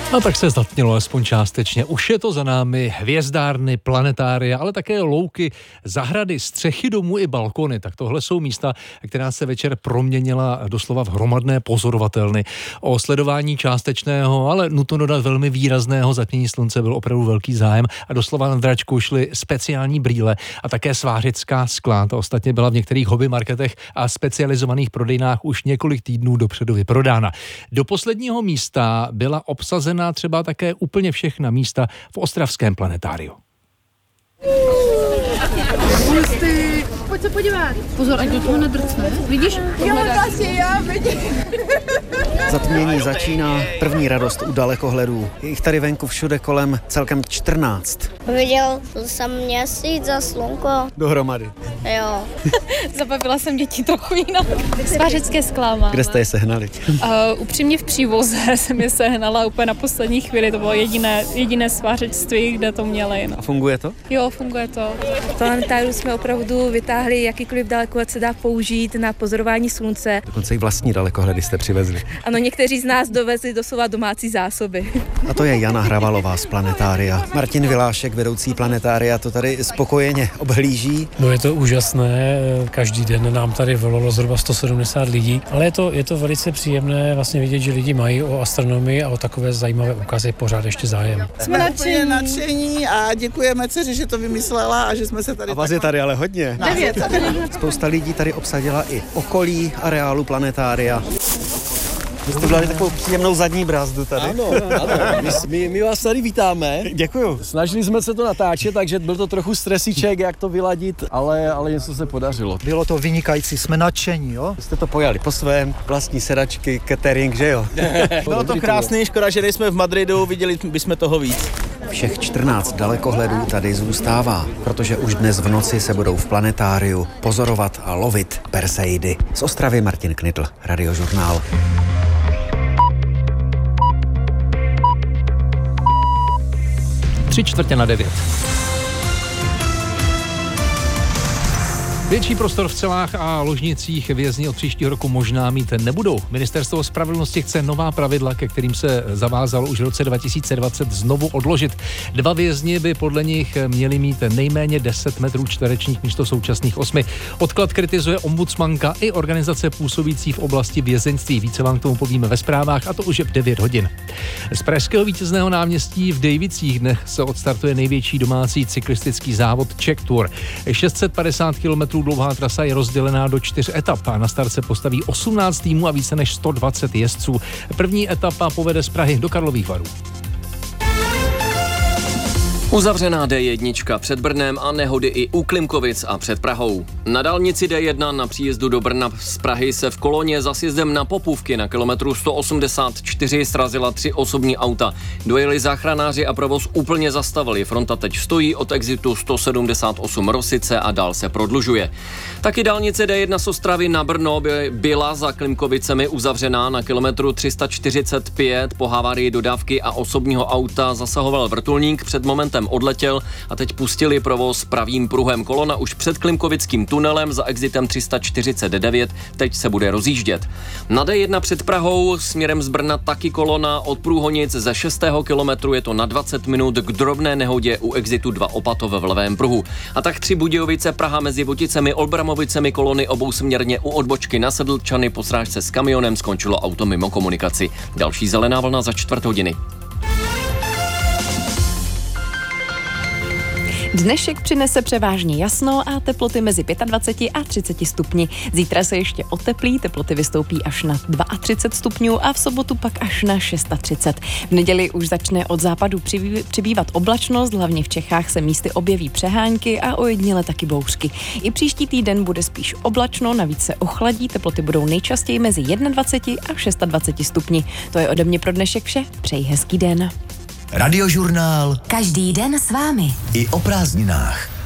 A tak se zatmělo aspoň částečně. Už je to za námi hvězdárny, planetária, ale také louky, zahrady, střechy domů i balkony. Tak tohle jsou místa, která se večer proměnila doslova v hromadné pozorovatelny. O sledování částečného, ale nutno dodat velmi výrazného zatmění slunce byl opravdu velký zájem a doslova na dračku šly speciální brýle a také svářická skla. Ta ostatně byla v některých hobby marketech a specializovaných prodejnách už několik týdnů dopředu vyprodána. Do posledního místa byla obsazena třeba také úplně všechna místa v ostravském planetáriu. Pojď se podívat. Pozor, ať do toho nedrcne. Vidíš? Jo, vlastně já vidím. Zatmění začíná, první radost u dalekohledů. Je jich tady venku všude kolem celkem 14. Viděl jsem měsíc za slunko. Dohromady. Jo. Zabavila jsem děti trochu jinak. Svářecké skla mám. Kde jste je sehnali? Upřímně v Přívoze jsem je sehnala úplně na poslední chvíli. To bylo jediné svářectví, kde to měli. No. A funguje to? Jo, funguje to. V planetáriu jsme opravdu vytáhli jakýkoliv dalekohled se dá použít na pozorování slunce. Dokonce i vlastní dalekohledy jste přivezli. Ano, někteří z nás dovezli doslova domácí zásoby. A to je Jana Hravalová z planetária. Martin Vilášek, vedoucí planetária, to tady spokojeně obhlíží. No je to úžasné, každý den nám tady volalo zhruba 170 lidí, ale je to velice příjemné vlastně vidět, že lidi mají o astronomii a o takové zajímavé úkazy pořád ještě zájem. Jsme nadšení a děkujeme dceři, že to vymyslela a že jsme se tady... A vás je tady ale hodně. 9. Spousta lidí tady obsadila i okolí areálu planetária. Vy jste udělali takovou příjemnou zadní brázdu tady. Ano. My vás tady vítáme. Děkuju. Snažili jsme se to natáčet, takže byl to trochu stresíček, jak to vyladit, ale něco se podařilo. Bylo to vynikající, jsme nadšení, jo? Jste to pojali po svém, vlastní sedačky, catering, že jo? Bylo to krásný, škoda, že nejsme v Madridu, viděli bychom toho víc. Všech 14 dalekohledů tady zůstává, protože už dnes v noci se budou v planetáriu pozorovat a lovit Perseidy. Z Ostravy Martin Knitl, Radiožurnál. Tři čtvrtě na 9. Větší prostor v celách a ložnicích vězni od příštího roku možná mít nebudou. Ministerstvo spravedlnosti chce nová pravidla, ke kterým se zavázalo už v roce 2020 znovu odložit. 2 vězni by podle nich měli mít nejméně 10 metrů čtverečních místo současných 8. Odklad kritizuje ombudsmanka i organizace působící v oblasti vězeňství. Více vám k tomu povíme ve zprávách, a to už je v 9 hodin. Z pražského Vítězného náměstí v Dejvicích dnes se odstartuje největší domácí cyklistický závod Czech Tour. 650 km dlouhá trasa je rozdělená do 4 etap a na start se postaví 18 týmů a více než 120 jezdců. První etapa povede z Prahy do Karlových Varů. Uzavřená D1 před Brnem a nehody i u Klimkovic a před Prahou. Na dálnici D1 na příjezdu do Brna z Prahy se v koloně za sjezdem na Popůvky na kilometru 184 srazila 3 osobní auta. Dojeli záchranáři a provoz úplně zastavili. Fronta teď stojí od exitu 178 Rosice a dál se prodlužuje. Taky dálnice D1 z Ostravy na Brno byla za Klimkovicemi uzavřená na kilometru 345. Po havárii dodávky a osobního auta zasahoval vrtulník, před momentem odletěl a teď pustili provoz pravým pruhem. Kolona už před Klimkovickým tunelem za exitem 349 teď se bude rozjíždět. Na D1 před Prahou směrem z Brna taky kolona od Průhonic ze 6. kilometru, je to na 20 minut k drobné nehodě u exitu 2 Opatov v levém pruhu. A tak 3 Budějovice, Praha mezi Voticemi, Olbramovicemi, kolony obousměrně u odbočky na Sedlčany, po srážce s kamionem skončilo auto mimo komunikaci. Další zelená vlna za 4 hodiny. Dnešek přinese převážně jasno a teploty mezi 25 a 30 stupni. Zítra se ještě oteplí, teploty vystoupí až na 32 stupňů a v sobotu pak až na 630. V neděli už začne od západu přibývat oblačnost, hlavně v Čechách se místy objeví přehánky a ojediněle taky bouřky. I příští týden bude spíš oblačno, navíc se ochladí, teploty budou nejčastěji mezi 21 a 26 stupni. To je ode mě pro dnešek vše, přeji hezký den. Radiožurnál. Každý den s vámi. I o prázdninách.